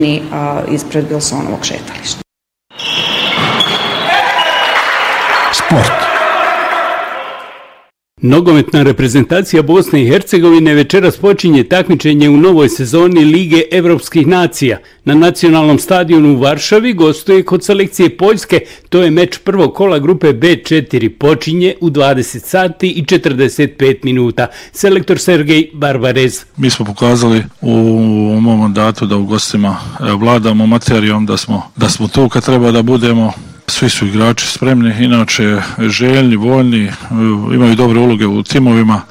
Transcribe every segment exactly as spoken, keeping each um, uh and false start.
ispred Wilsonovog šetališta. Sport. Nogometna reprezentacija Bosne i Hercegovine večeras počinje takmičenje u novoj sezoni Lige evropskih nacija. Na nacionalnom stadionu u Varšavi gostuje kod selekcije Poljske. To je meč prvog kola grupe be četiri. Počinje u dvadeset sati i četrdeset pet minuta. Selektor Sergej Barbarez. Mi smo pokazali u mom mandatu da u gostima vladamo materijom, da smo, da smo tu kad treba da budemo. Svi su igrači spremni, inače željni, voljni, imaju dobre uloge u timovima,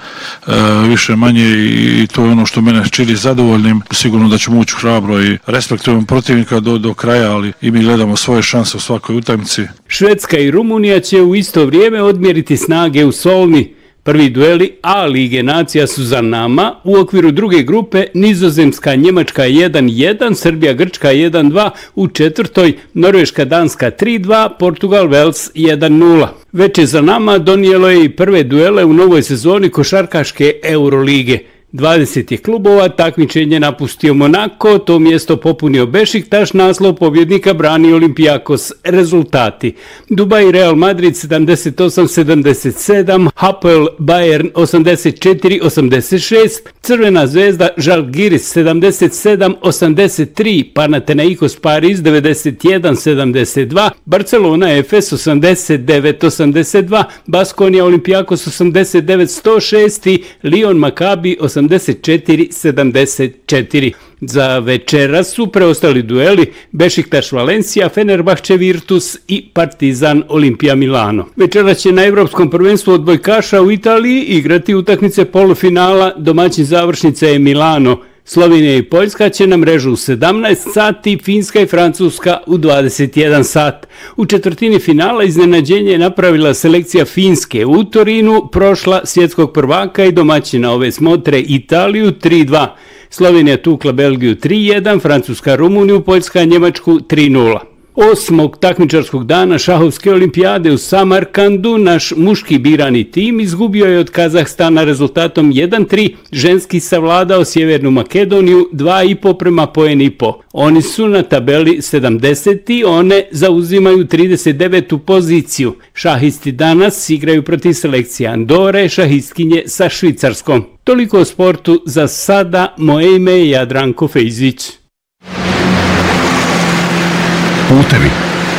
više manje, i to je ono što mene čini zadovoljnim. Sigurno da ćemo ući hrabro i respektujemo protivnika do, do kraja, ali i mi gledamo svoje šanse u svakoj utakmici. Švedska i Rumunija će u isto vrijeme odmjeriti snage u Solni. Prvi dueli A Lige nacija su za nama. U okviru druge grupe Nizozemska Njemačka jedan jedan, Srbija Grčka jedan dva, u četvrtoj Norveška Danska tri dva, Portugal Vels jedan nula. Već je za nama donijelo je i prve duele u novoj sezoni košarkaške Eurolige. dvadeset je klubova, takmičenje napustio Monako, to mjesto popunio Bešiktaš, naslov pobjednika brani Olympiakos. Rezultati: Dubai Real Madrid sedamdeset osam sedamdeset sedam, Hapoel Bayern osamdeset četiri osamdeset šest, Crvena zvezda Žalgiris sedamdeset sedam osamdeset tri, Panathinaikos Pariz devedeset jedan sedamdeset dva, Barcelona Efes osamdeset devet osamdeset dva, Baskonia Olympiakos osamdeset devet sto šest i Lyon Maccabi osamdeset četiri sedamdeset četiri. Za večeras su preostali dueli Bešiktaš Valencija, Fenerbahče Virtus i Partizan Olimpija Milano. Večeras će na Evropskom prvenstvu odbojkaša u Italiji igrati utakmice polufinala, domaćin završnice je Milano. Slovenija i Poljska će na mrežu u sedamnaest sati, Finska i Francuska u dvadeset jedan sat. U četvrtini finala iznenađenje je napravila selekcija Finske. U Torinu prošla svjetskog prvaka i domaćina ove smotre Italiju tri dva. Slovenija tukla Belgiju tri jedan, Francuska Rumuniju, Poljska Njemačku tri nula. Osmog takmičarskog dana šahovske olimpijade u Samarkandu naš muški birani tim izgubio je od Kazahstana rezultatom jedan tri, ženski savladao Sjevernu Makedoniju dva i po prema poen i po. Oni su na tabeli sedamdeseti, one zauzimaju trideset devetu poziciju. Šahisti danas igraju protiv selekcije Andore, šahistkinje sa Švicarskom. Toliko o sportu za sada, moje ime je Jadranko Fejzić. Putevi.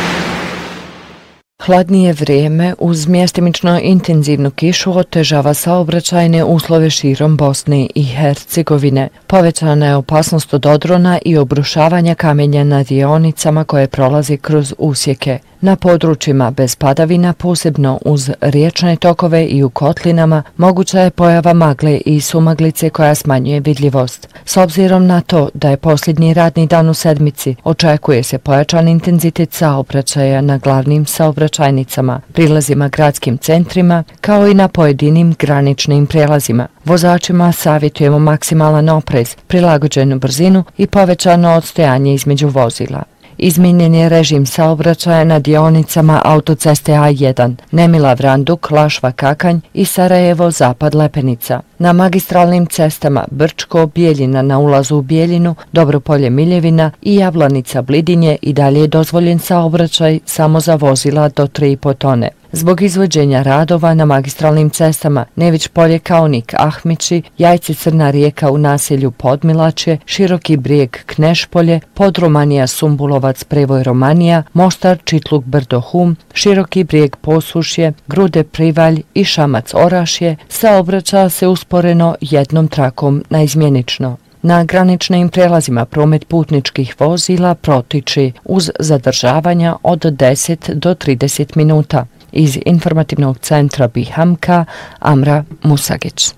Hladnije vrijeme uz mjestimično intenzivnu kišu otežava saobraćajne uslove širom Bosne i Hercegovine. Povećana je opasnost od odrona i obrušavanja kamenja na dionicama koje prolazi kroz usjeke. Na područjima bez padavina, posebno uz riječne tokove i u kotlinama, moguća je pojava magle i sumaglice koja smanjuje vidljivost. S obzirom na to da je posljednji radni dan u sedmici, očekuje se pojačan intenzitet saobraćaja na glavnim saobraćajnicama, prilazima gradskim centrima, kao i na pojedinim graničnim prijelazima. Vozačima savjetujemo maksimalan oprez, prilagođenu brzinu i povećano odstojanje između vozila. Izmijenjen je režim saobraćaja na dionicama autoceste A jedan, Nemila Vranduk, Lašva Kakanj i Sarajevo Zapad Lepenica. Na magistralnim cestama Brčko, Bijeljina na ulazu u Bijeljinu, Dobropolje Miljevina i Javlanica Blidinje i dalje je dozvoljen saobraćaj samo za vozila do tri i po tone. Zbog izvođenja radova na magistralnim cestama Nević Polje Kaunik Ahmići, Jajce Crna Rijeka u naselju Podmilačje, Široki Brijeg Knešpolje, Podromanija Sumbulovac Prevoj Romanija, Mostar Čitluk Brdo Hum, Široki Brijeg Posušje, Grude Privalj i Šamac Orašje saobraća se usporeno jednom trakom naizmjenično. Na graničnim prelazima promet putničkih vozila protiče uz zadržavanja od deset do trideset minuta. Iz informativnog centra Bihamka, Amra Musagić.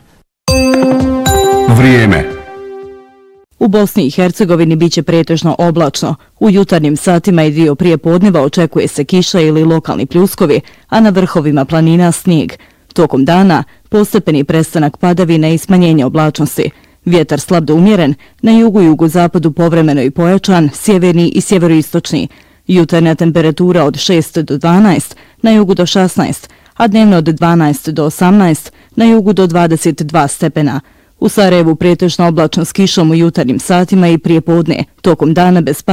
Vrijeme. U Bosni i Hercegovini biće pretežno oblačno. U jutarnjim satima i dio prije podneva očekuje se kiša ili lokalni pljuskovi, a na vrhovima planina snijeg. Tokom dana postepeni prestanak padavina i smanjenje oblačnosti. Vjetar slab do umjeren, na jugu i jugozapadu povremeno i pojačan, sjeverni i sjeveroistočni. Jutarnja temperatura od šest do dvanaest, na jugu do šesnaest, a dnevno od dvanaest do osamnaest, na jugu do dvadeset dva stepena. U Sarajevu pretežno oblačno s kišom u jutarnjim satima i prije podne. Tokom dana bez